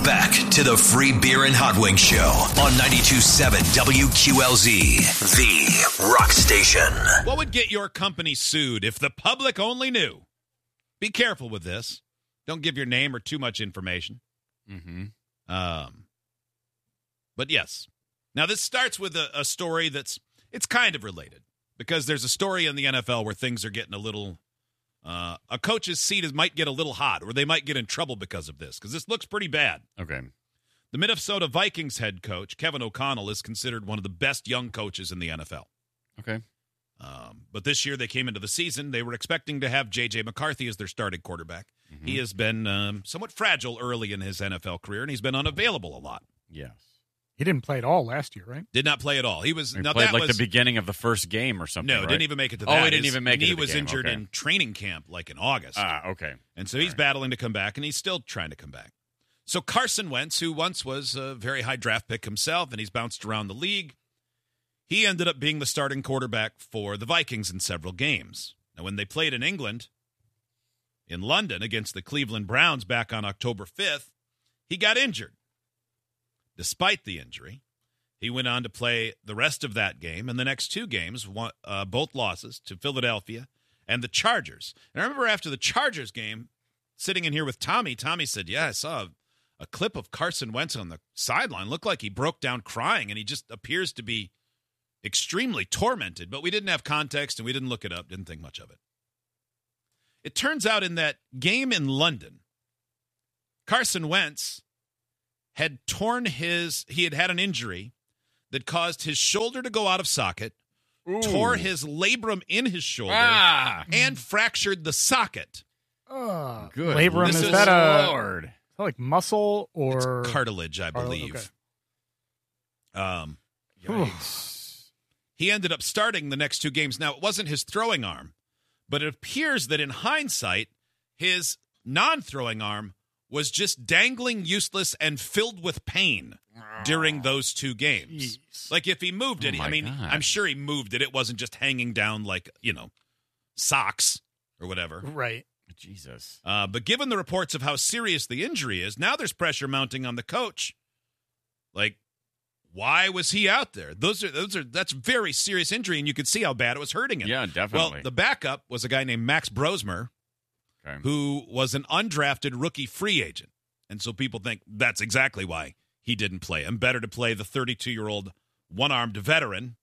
back to the Free Beer and Hot Wings Show on 92.7 WQLZ, the rock station. What would get your company sued if the public only knew? Be careful with this. Don't give your name or too much information. But yes. Now, this starts with a story it's kind of related because there's a story in the NFL where things are getting a little, a coach's seat might get a little hot or they might get in trouble because of this because this looks pretty bad. Okay. The Minnesota Vikings head coach, Kevin O'Connell, is considered one of the best young coaches in the NFL. Okay. But this year they came into the season. They were expecting to have J.J. McCarthy as their starting quarterback. Mm-hmm. He has been somewhat fragile early in his NFL career, and he's been unavailable a lot. Yes. He didn't play at all last year, right? Did not play at all. He played the beginning of the first game or something, No, right? didn't even make it to that. Oh, he didn't even make it to the game. He was injured in training camp like in August. Okay. And so he's battling to come back, and he's still trying to come back. So Carson Wentz, who once was a very high draft pick himself, and he's bounced around the league, he ended up being the starting quarterback for the Vikings in several games. Now, when they played in England, in London, against the Cleveland Browns back on October 5th, he got injured. Despite the injury, he went on to play the rest of that game and the next two games, both losses to Philadelphia and the Chargers. And I remember after the Chargers game, sitting in here with Tommy said, yeah, I saw a clip of Carson Wentz on the sideline. Looked like he broke down crying, and he just appears to be extremely tormented. But we didn't have context, and we didn't look it up, didn't think much of it. It turns out in that game in London, Carson Wentz had had an injury that caused his shoulder to go out of socket, tore his labrum in his shoulder, and fractured the socket. Good. Labrum, is that like muscle or it's cartilage, I believe. Okay. He ended up starting the next two games. Now, it wasn't his throwing arm, but it appears that in hindsight, his non-throwing arm was just dangling, useless, and filled with pain during those two games. Jeez. Like if he moved it, God. I'm sure he moved it. It wasn't just hanging down like, socks or whatever. Right. Jesus. But given the reports of how serious the injury is, now there's pressure mounting on the coach. Like, why was he out there? That's very serious injury, and you could see how bad it was hurting him. Yeah, definitely. Well, the backup was a guy named Max Brosmer, who was an undrafted rookie free agent. And so people think that's exactly why he didn't play. And better to play the 32-year-old one-armed veteran.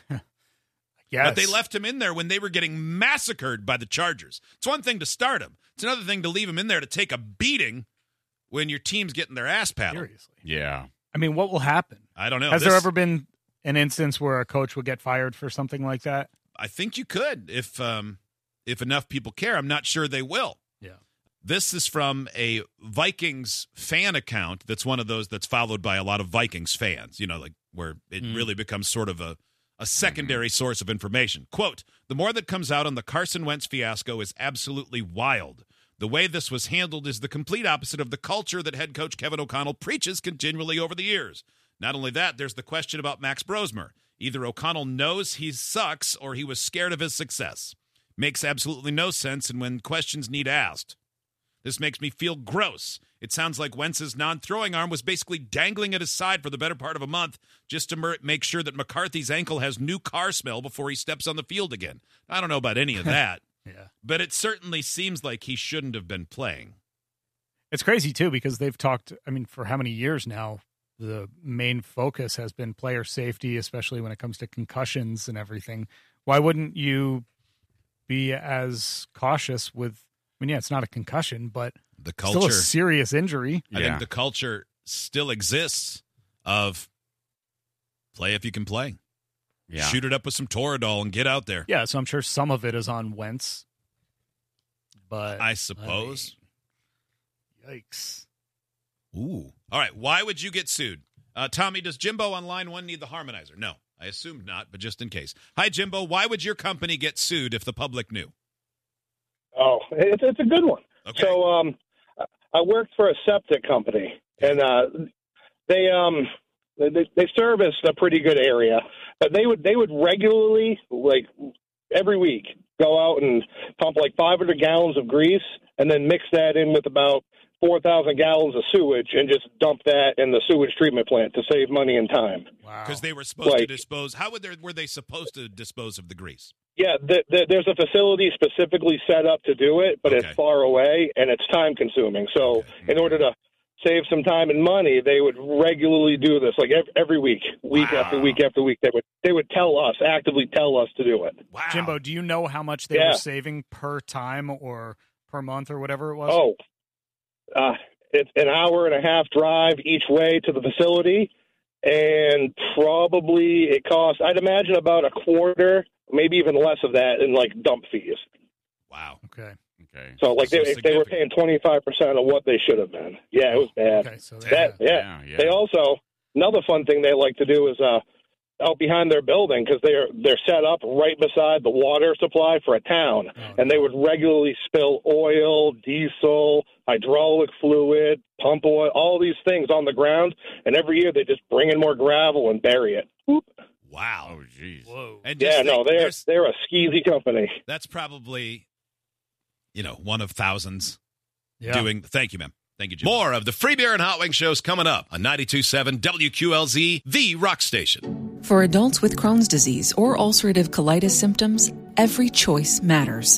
Yes. But they left him in there when they were getting massacred by the Chargers. It's one thing to start him. It's another thing to leave him in there to take a beating when your team's getting their ass paddled. Seriously. Yeah. I mean, what will happen? I don't know. Has there ever been an instance where a coach would get fired for something like that? I think you could if enough people care. I'm not sure they will. Yeah. This is from a Vikings fan account that's one of those that's followed by a lot of Vikings fans, like where it really becomes sort of a secondary source of information. Quote, the more that comes out on the Carson Wentz fiasco is absolutely wild. The way this was handled is the complete opposite of the culture that head coach Kevin O'Connell preaches continually over the years. Not only that, there's the question about Max Brosmer. Either O'Connell knows he sucks or he was scared of his success. Makes absolutely no sense, and when questions need asked. This makes me feel gross. It sounds like Wentz's non-throwing arm was basically dangling at his side for the better part of a month just to make sure that McCarthy's ankle has new car smell before he steps on the field again. I don't know about any of that. Yeah. But it certainly seems like he shouldn't have been playing. It's crazy, too, because they've talked, for how many years now, the main focus has been player safety, especially when it comes to concussions and everything. Why wouldn't you be as cautious with, it's not a concussion, but the culture, still a serious injury. I think the culture still exists of play if you can play. Yeah. Shoot it up with some Toradol and get out there. Yeah, so I'm sure some of it is on Wentz. But I suppose. Yikes. Ooh. All right. Why would you get sued? Tommy, does Jimbo on line one need the harmonizer? No, I assumed not, but just in case. Hi, Jimbo. Why would your company get sued if the public knew? Oh, it's a good one. Okay. So I worked for a septic company, and they service a pretty good area. But they would regularly every week. Go out and pump like 500 gallons of grease and then mix that in with about 4,000 gallons of sewage and just dump that in the sewage treatment plant to save money and time. Wow. Because they were supposed to dispose. Were they supposed to dispose of the grease? Yeah, there's a facility specifically set up to do it, but it's far away and it's time consuming. So in order to save some time and money, they would regularly do this, like every week, after week after week. They would actively tell us to do it. Wow. Jimbo, do you know how much they were saving per time or per month or whatever it was? It's an hour and a half drive each way to the facility, and probably it costs, I'd imagine, about a quarter, maybe even less of that in like dump fees. Wow. Okay. So like they were paying 25% of what they should have been. Yeah, it was bad. Okay, so They also, another fun thing they like to do is out behind their building, because they're set up right beside the water supply for a town, and they would regularly spill oil, diesel, hydraulic fluid, pump oil, all these things on the ground, and every year they just bring in more gravel and bury it. Whoop. Wow. Oh, jeez. Whoa. And they're a skeezy company. That's probably, one of thousands doing. Thank you, ma'am. Thank you, Jim. More of the Free Beer and Hot Wings shows coming up on 92.7 WQLZ, the rock station. For adults with Crohn's disease or ulcerative colitis symptoms, every choice matters.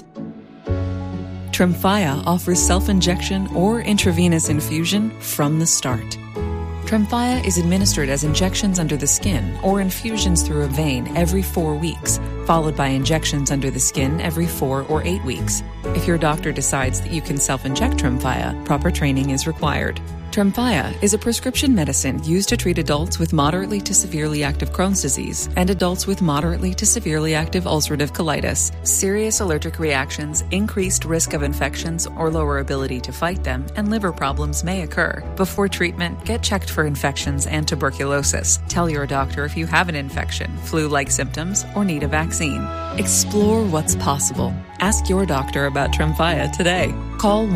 Tremfya offers self-injection or intravenous infusion from the start. Tremfya is administered as injections under the skin or infusions through a vein every 4 weeks, followed by injections under the skin every 4 or 8 weeks. If your doctor decides that you can self-inject Tremfya, proper training is required. Tremfya is a prescription medicine used to treat adults with moderately to severely active Crohn's disease and adults with moderately to severely active ulcerative colitis. Serious allergic reactions, increased risk of infections or lower ability to fight them, and liver problems may occur. Before treatment, get checked for infections and tuberculosis. Tell your doctor if you have an infection, flu-like symptoms, or need a vaccine. Explore what's possible. Ask your doctor about Tremfya today. Call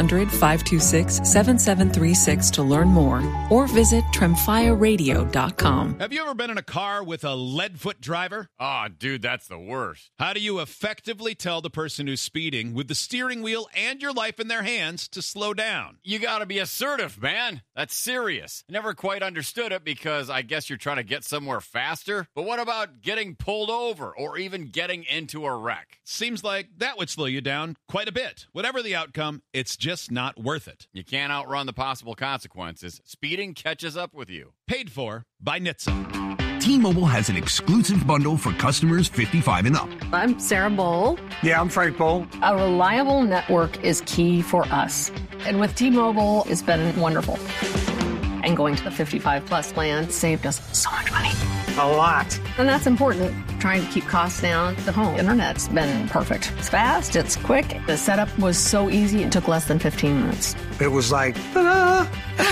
1-800-526-7736 to learn more or visit TremfyaRadio.com. Have you ever been in a car with a lead-foot driver? Oh, dude, that's the worst. How do you effectively tell the person who's speeding with the steering wheel and your life in their hands to slow down? You got to be assertive, man. That's serious. I never quite understood it because I guess you're trying to get somewhere faster. But what about getting pulled over or even getting into a wreck? Seems like that would slow you down quite a bit. Whatever the outcome, it's just not worth it. You can't outrun the possible consequences. Speeding catches up with you. Paid for by NHTSA. T-Mobile has an exclusive bundle for customers 55 and up. I'm Sarah Bowl. Yeah, I'm Frank Bowl. A reliable network is key for us. And with T-Mobile, it's been wonderful. And going to the 55-plus plan saved us so much money. A lot. And that's important. Trying to keep costs down. The home internet's been perfect. It's fast. It's quick. The setup was so easy. It took less than 15 minutes. It was like, ta-da!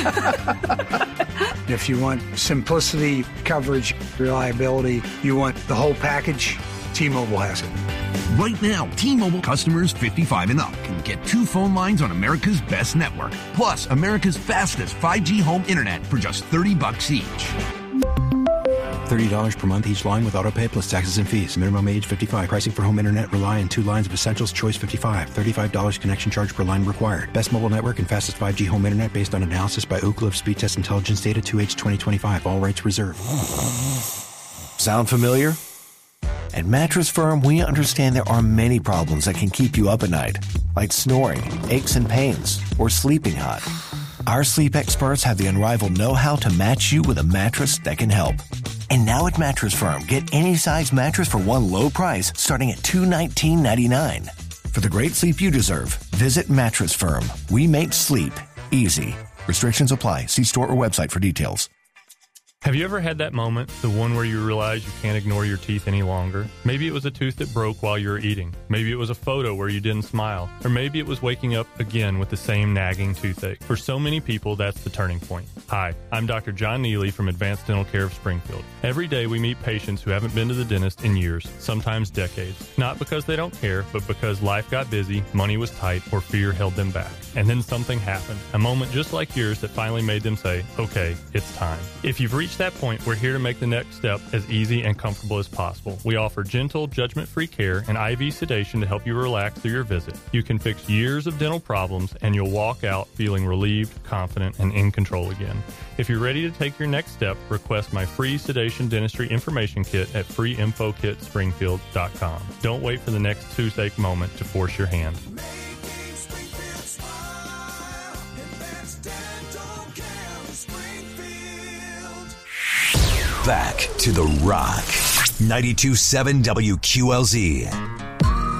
If you want simplicity, coverage, reliability, you want the whole package, T-Mobile has it. Right now, T-Mobile customers 55 and up can get 2 phone lines on America's best network, plus America's fastest 5G home internet for just $30 each. $30 per month each line with autopay plus taxes and fees. Minimum age 55. Pricing for home internet rely on 2 lines of essentials. Choice 55. $35 connection charge per line required. Best mobile network and fastest 5G home internet based on analysis by Ookla of Speed Test Intelligence data 2H 2025. All rights reserved. Sound familiar? At Mattress Firm, we understand there are many problems that can keep you up at night, like snoring, aches and pains, or sleeping hot. Our sleep experts have the unrivaled know-how to match you with a mattress that can help. And now at Mattress Firm, get any size mattress for one low price starting at $219.99. For the great sleep you deserve, visit Mattress Firm. We make sleep easy. Restrictions apply. See store or website for details. Have you ever had that moment, the one where you realize you can't ignore your teeth any longer? Maybe it was a tooth that broke while you were eating. Maybe it was a photo where you didn't smile. Or maybe it was waking up again with the same nagging toothache. For so many people, that's the turning point. Hi, I'm Dr. John Neely from Advanced Dental Care of Springfield. Every day we meet patients who haven't been to the dentist in years, sometimes decades. Not because they don't care, but because life got busy, money was tight, or fear held them back. And then something happened. A moment just like yours that finally made them say, okay, it's time. If you've reached reached that point, we're here to make the next step as easy and comfortable as possible. We offer gentle, judgment-free care and IV sedation to help you relax through your visit. You can fix years of dental problems, and you'll walk out feeling relieved, confident, and in control again. If you're ready to take your next step, request my free sedation dentistry information kit at freeinfokitspringfield.com. Don't wait for the next toothache moment to force your hand. Back to The Rock. 92.7 WQLZ.